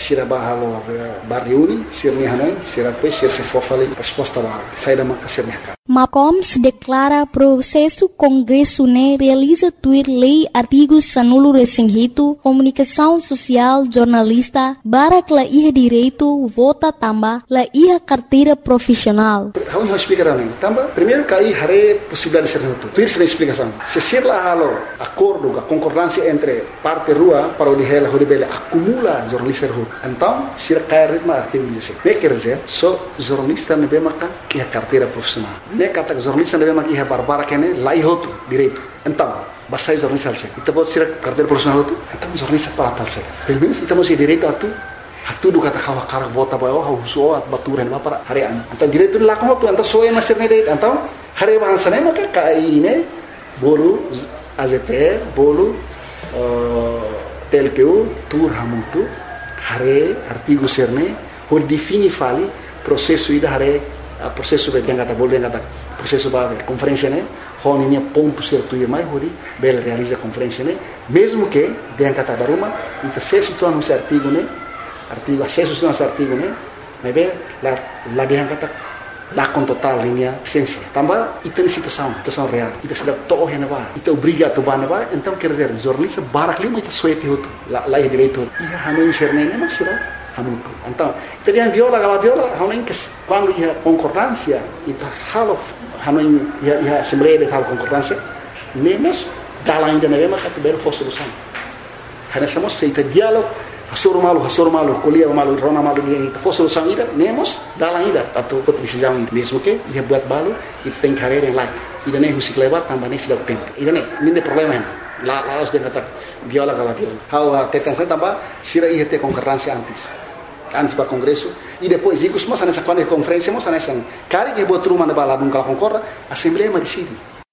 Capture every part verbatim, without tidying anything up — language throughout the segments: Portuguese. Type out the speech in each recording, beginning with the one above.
sira bahalo barriuni, sira ni hanoi, sira depois sira se for falei resposta lá, sai da maka sira ni MAPCOM declara processo Congresso né realiza tuir lei artigos sanulo resinhito, comunicação social, jornalista, barak la iha direito, vota tamba, la iha carteira profissional. Vamos explicar também. Tamba, primeiro que aí hare possibilidade de ser reto. Tuir sem explicação. Se ser lá halo acordo, a concordância entre parte rua para o dihela horibele acumula jornalista reto. Então, sira cai ritmo artigo dezessete. Ne quer dizer, só jornalista não vê maca que a carteira profissional. Ne kata jornalista não vê maca que a barbara que ne lá ihoto direito. Então, basta jornalista alse. Itu pun sira carteira profissional tu. Então jornalista para tal se. Pelo menos kita mesti direito atu. Hatu do kata kawa karak bota bayo hauso at baturan ma para harian. Então direito lá com tu, então só é master ne direito. Então, hari bahasa ne maka kai ne bolu A Z T L, bolu T L P U, tur hamuntu, hare artigo serne, hor defini fali processo ida hare processo be yang kata bolu yang kata processo ba conferência ne, hon ini ponto certo ir mai hori bel realiza conferência ne, mesmo que yang kata daruma ita acesso tu anu artigo ne, artigo acesso tu anu artigo ne, mas be la la yang kata lá com total linha essência. Também e tem situação, situação real. Kita sudah tahu yang apa, kita obriga tu bana apa. Então quer dizer, jornalista barak lima itu suete itu, lá lá é direito. Ia hamen serne nem mas será hamutu. Então kita dia viola, gala viola, hamen que quando ia concordância, ita halo hamen ia ia assembleia de tal concordância, nemos dala ainda não é mas que belo fosse solução. Hanya somos seita diálogo. Hasoro malu, hasoro malu, kuliah malu, rona malu dia itu fosse solução ida, nemos dalam ida atau decisão ida. Mesmo que ia buat balu, itu tem carreira yang lain. Ida nem musik lewat tambah nem sudah tempo. Ida nem, ini problema yang la la harus dia kata viola kalau viola. How tetan saya tambah sira ia ter concorrência antes. Antes para congresso e depois digo mas nessa quando é conferência mas nessa cara que botou uma na bala nunca concorda, assembleia mas decide.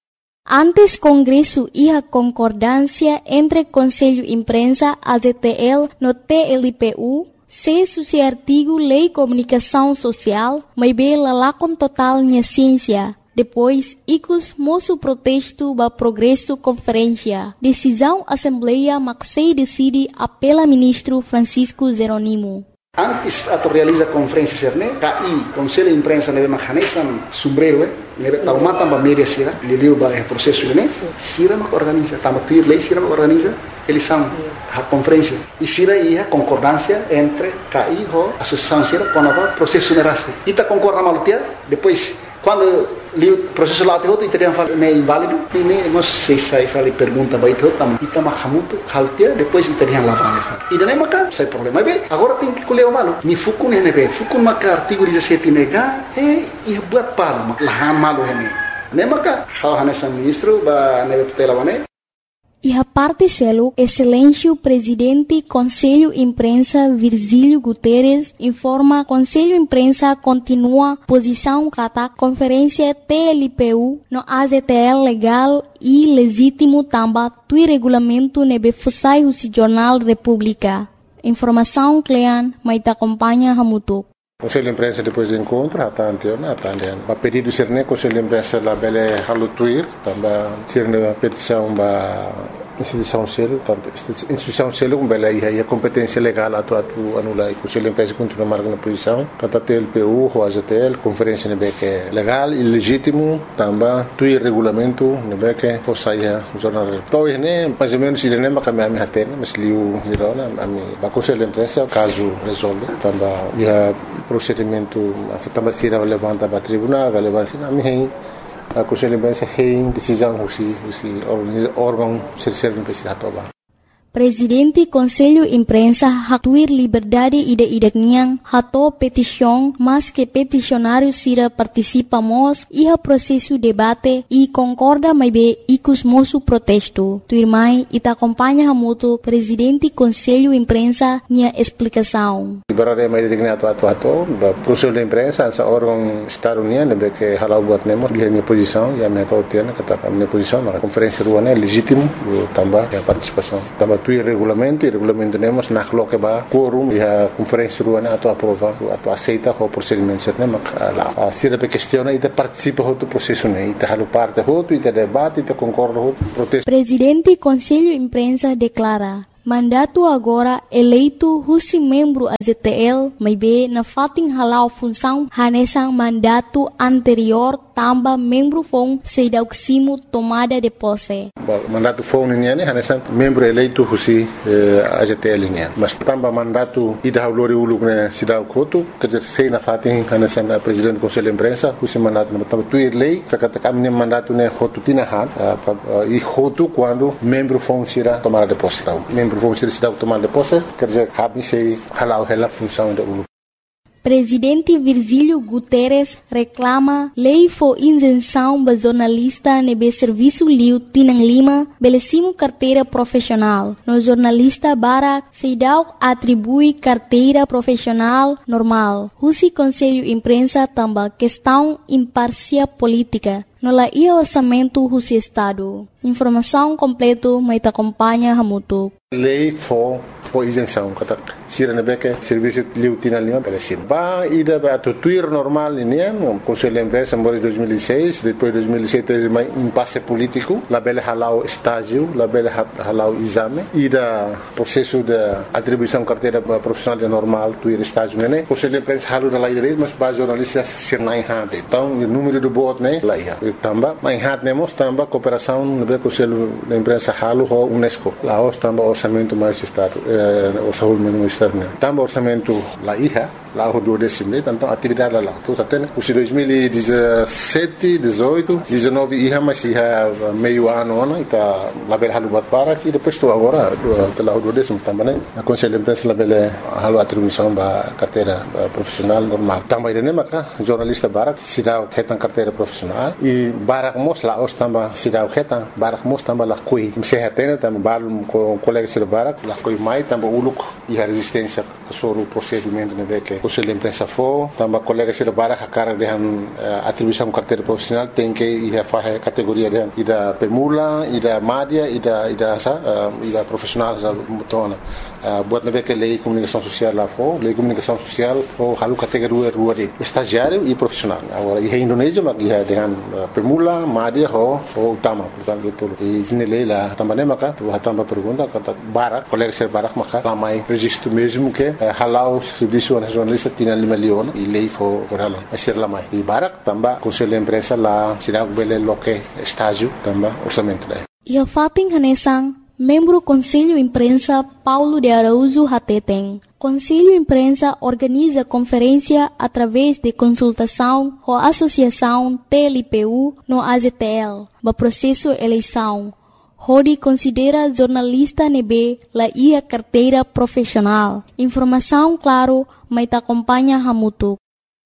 Antes Congresso ia concordância entre Conselho Imprensa, A Z T L, no T L P U, se suci artigo Lei Comunicação Social, mas bela lá com total minha ciência. Depois, icos moço protesto ba progresso conferência. Decisão Assembleia Maxei decide apela ministro Francisco Jeronimo. Antes atau realiza conferência serne, K I, Conselho Imprensa nebe mahanesan sombrero, eh, nebe tauma tamba media sira, leliu ba é processo ne, sira mak organiza, tamba tuir lei sira mak organiza, eles são a conferência. E sira ia concordância entre K I ho associação sira com a processo nerase. Ita concorda malutia, depois quando li o processo lá tem outro e teriam falado é inválido, e nem nós sei sai fale pergunta vai ter outro, ita mahamuto haltia, depois teriam lá vale. E daí maca sai problema. Bem, agora tem que colher o malo. Ni fukun ne be, fukun maca artigo dezessete nega, e e buat palo, lahan malo hene. Ne maca, hal hanesa ministro ba ne tutela wane. E a parte selo, excelência presidente Conselho Imprensa Virgílio Guterres informa Conselho Imprensa continua posição kata conferência T L P U no A Z T L legal e legítimo tamba tui regulamento nebe fusai husi Jornal República. Informação Clean, mas te acompanha Hamutuk. Conselho de Imprensa depois do encontro, a Tantiona, a Tantiona. A pedido de ser ne Conselho de Imprensa lá bele halutuir, também ser ne petição ba instituição selo, tanto instituição selo com bele aí a competência legal atu atu anula e Conselho de Imprensa continua marcando a posição, kata T L P U, o A Z T L, conferência ne que legal e legítimo, também tui regulamento ne que fosse aí o jornal. Então né, mais ou menos ele nem vai caminhar me atene, mas liu hirona, a mim, ba Conselho de Imprensa caso resolve, também ia procedimento essa também se levanta para tribunal, relevância na minha a Conselho de Imprensa tem decisão husi husi órgão serserno precisa tomar. Presidente Conselho Imprensa hatuir liberdade ide-ide niang hato petição, mas que peticionário sira participamos e a processo debate e concorda mais bem icus moço protesto. Tuirmai ita acompanha hamuto Presidente Conselho Imprensa nia explicação. Liberdade mais digna atu atu atu, Conselho de Imprensa essa órgão Estado União nebe que halau buat nemo dia minha posição e a minha tautiana kata minha posição na conferência ruana é legítimo também a participação também tu regulamento e regulamento temos na coloca ba quorum e a conferência ruana atu aprova atu aceita o procedimento certo mas lá se a questão e participa do processo né e halu parte outro e debate e concorda outro protesto. Presidente Conselho Imprensa declara mandato agora eleito husi membro A Z T L, mas be na fating halau função hanesang mandato anterior tamba membro fong sedauksimo tomada de posse. Mandato fong niyan hanesang membro eleito husi eh, A Z T L niyan. Mas tamba mandato ida haulori uluk ne sidau kotu kerja sei na fating hanesang uh, presidente do conselho de imprensa husi mandato na tamba tuir lei kata kami mandato ne hotu tinahan uh, uh, e hotu quando membro fong sira tomada de posse. Membro fong sira sidau tomada de posse kerja kami sei halau hela função da uluk. Presidente Virgílio Guterres reclama lei for isenção para jornalista nebe serviço liu Tinang Lima belecimo carteira profissional. No jornalista Barak Seidau atribui carteira profissional normal. Husi Conselho Imprensa tamba questão imparcial política. No la ia orçamento Husi Estado. Informação completo mai te acompanha Hamutuk. Lei for for isenção kata sira nebeke serviço liu Tinang Lima belecimo. Ba ida ba tuir normal ini o Conselho de Imprensa em dois mil e seis, depois de dois mil e sete teve um impasse político, la bele halau estágio, la bele halau exame, ida processo de atribuição carteira profissional de normal, tuir estágio né. Conselho de Imprensa halu da lei mas ba jornalistas sir nai hade. Então o número do bot né lá ia. Tamba mai hade nemos tamba cooperação no Conselho de Imprensa halu ho UNESCO. Lá os tamba orçamento mais estado, eh, orçamento mais estado. Tamba orçamento lá ia, lá o do décimo, então atividade lá. Então até os dois mil e dezessete, dezoito, dezenove ia mas ia meio ano né, tá lá bele halu bat para que depois estou agora lá o do décimo também né. A Conselho de Imprensa lá bele halu atribuição ba carteira profissional normal. Tamba ide né maka jornalista barak sidau ketan carteira profissional e barak mos lá os tamba sidau ketan barak mos tamba lá kui msehatena tamba balum com colegas de barak lá kui mai tamba uluk e a resistência sobre o procedimento né que Conselho de Imprensa for tamba colegas de barak a cara de atribuição carteira profissional tem que ir a fazer categoria de ida pemula ida madia ida ida sa ida profissional sa mutona buat na que lei comunicação social lá for lei comunicação social for halu categoria rua de estagiário e profissional agora e Indonésia mas ia dengan pemula madia ho ho utama portanto itu e ini lei lá também maka tu hatamba pergunta kata barak colega ser barak maka ramai registro mesmo que halau serviço a jornalista tinha lima leon e lei for orala ser lamai e barak tamba Conselho de Imprensa lá será bele loque estágio tamba orçamento lá ia fating hanesang membro Conselho Imprensa Paulo de Araújo Hateteng. Conselho Imprensa organiza conferência através de consultação com a Associação T L P U no A Z T L, no processo eleição. Rodi considera jornalista nebe la ia carteira profissional. Informação claro, mas te acompanha Hamutuk.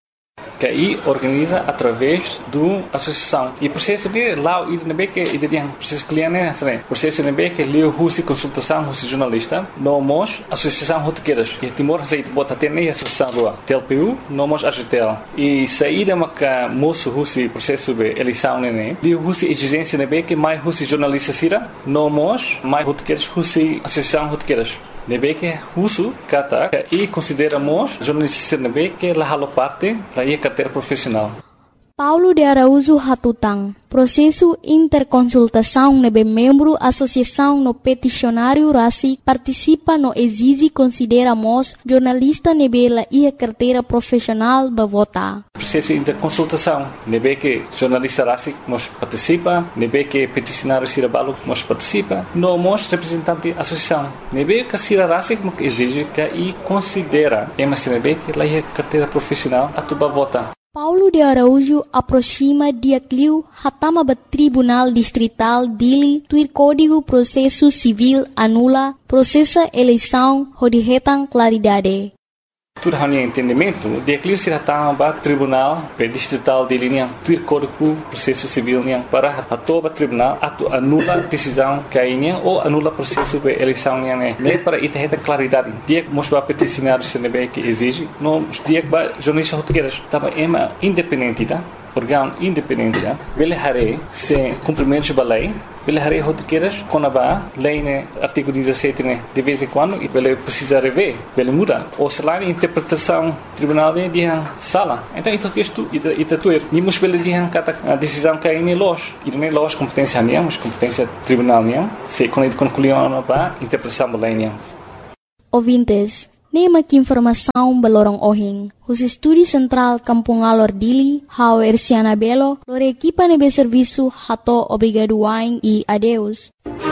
Que aí organiza através do associação e processo de lá e também que ele tem processo cliente né processo também que leu russo consultação russo jornalista nós associação rotequeiras que Timor aceita bota até nem associação do T L P U nós A G T L e saída maca moço russo processo de eleição né leu russo exigência também que mais russo jornalista sira nós mais rotequeiras russo associação rotequeiras nebe que russo kata e consideramos jornalista nebe que la halo parte da ia carteira profissional. Paulo de Araújo Hatutang, processo interconsultação nebe membro associação no peticionário Rasi participa no exige consideramos jornalista nebe la ia carteira profissional ba vota. Processo interconsultação nebe que jornalista Rasi nos participa, nebe que peticionário Sirabalo nos participa, nós representante associação nebe que Sira Rasi que exige que e considera é mas nebe que la ia carteira profissional atuba vota. Paulo de Araújo aproxima dia cliu hatama ba Tribunal Distrital Dili tuir Código Processo Civil anula processa eleição hodihetan claridade. Tudo hanya entendimento, dia cliu se hatama ba Tribunal Distrital Dili niang tuir Código Processo Civil niang para atoba tribunal atu anula decisão kainya ou anula processo de eleição niang né nem para ita claridade. Dia mos ba peticionário se nebe que exige, no dia ba jornalista rotegueiras tava ema independente tá órgão independente, ele hare se cumprimento da lei, ele hare rotiqueiras com a lei, né, artigo dezessete, né, de vez em quando, e ele precisa rever, ele muda. Ou se lá a interpretação tribunal de dia sala. Então, isso isto isso tudo. Nimos ele dia a decisão que é loja, e não é loja competência nenhuma, mas competência tribunal nenhuma. Se quando ele concluiu a interpretação da lei nenhuma. Ouvintes, nema que informação belorong ohing. Os estúdio central Kampung Alor Dili, Hau Erciana Belo, lore equipa nebe serviço hato obrigado wain e adeus.